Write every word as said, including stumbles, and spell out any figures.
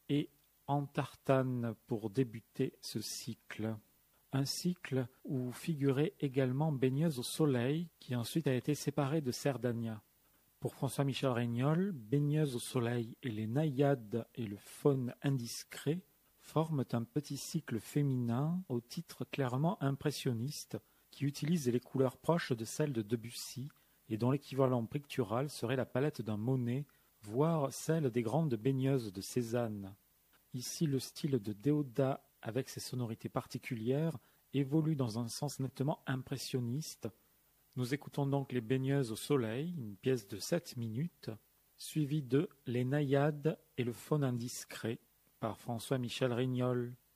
et En tartane pour débuter ce cycle. Un cycle où figurait également Baigneuse au soleil, qui ensuite a été séparée de Cerdania. Pour François-Michel Regnault, Baigneuse au soleil et les naïades et le faune indiscret forment un petit cycle féminin au titre clairement impressionniste qui utilise les couleurs proches de celles de Debussy et dont l'équivalent pictural serait la palette d'un Monet, voire celle des grandes baigneuses de Cézanne. Ici, le style de Déodat, avec ses sonorités particulières, évolue dans un sens nettement impressionniste. Nous écoutons donc Les Baigneuses au soleil, une pièce de sept minutes, suivie de Les Naïades et le faune indiscret par François-Michel Regnault.